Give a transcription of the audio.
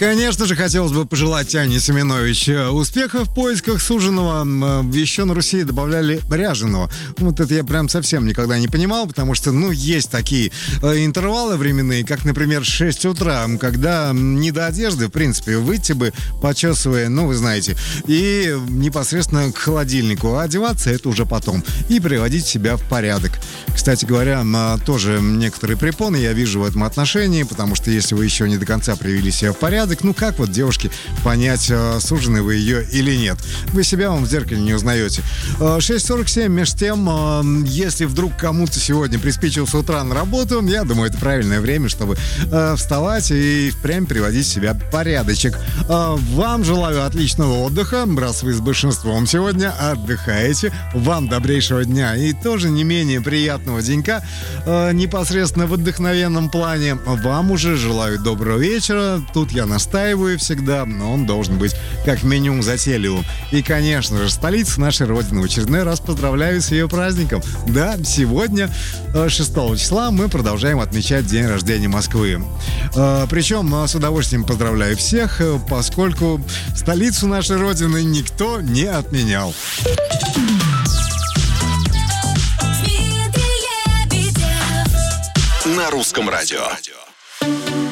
Конечно же, хотелось бы пожелать Ане Семенович успехов в поисках суженого. Еще на Руси добавляли ряженого. Вот это я прям совсем никогда не понимал, потому что, есть такие интервалы временные, как, например, 6 утра, когда не до одежды, в принципе, выйти бы, почесывая, вы знаете, и непосредственно к холодильнику. А одеваться это уже потом. И приводить себя в порядок. Кстати говоря, тоже некоторые препоны я вижу в этом отношении, потому что если вы еще не до конца привели себя в порядок, как вот, девушки, понять, сужены вы ее или нет? Вы себя в зеркале не узнаете. 6:47, между тем, если вдруг кому-то сегодня приспичило с утра на работу, я думаю, это правильное время, чтобы вставать и впрямь приводить себя в порядочек. Вам желаю отличного отдыха, раз вы с большинством сегодня отдыхаете. Вам добрейшего дня и тоже не менее приятного денька, непосредственно в вдохновенном плане. Вам уже желаю доброго вечера. Тут я настаиваю всегда, но он должен быть как минимум затейливым. И, конечно же, столица нашей Родины. В очередной раз поздравляю с ее праздником. Да, сегодня, 6 числа, мы продолжаем отмечать день рождения Москвы. Причем с удовольствием поздравляю всех, поскольку столицу нашей Родины никто не отменял. На русском радио.